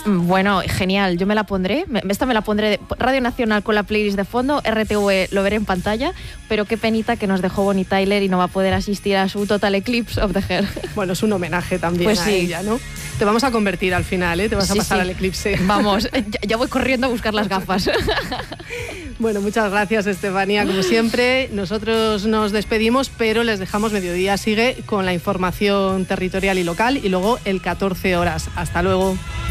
Bueno, genial, yo me la pondré. Esta me la pondré de Radio Nacional con la playlist de fondo, RTV lo veré en pantalla, pero qué penita que nos dejó Bonnie Tyler y no va a poder asistir a su Total Eclipse of the Heart. Bueno, es un homenaje también pues a sí. ella, ¿no? Te vamos a convertir al final, ¿eh? Te vas a pasar al eclipse. Vamos, ya voy corriendo a buscar las gafas. Bueno, muchas gracias, Estefanía, como siempre. Nosotros nos despedimos, pero les dejamos Mediodía Sigue con la información territorial y local y luego el 14 horas. Hasta luego.